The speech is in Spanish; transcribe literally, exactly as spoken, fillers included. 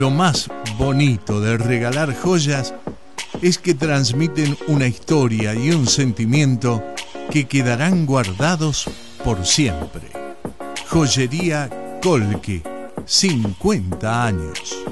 Lo más bonito de regalar joyas es que transmiten una historia y un sentimiento que quedarán guardados por siempre. Joyería Colque, cincuenta años.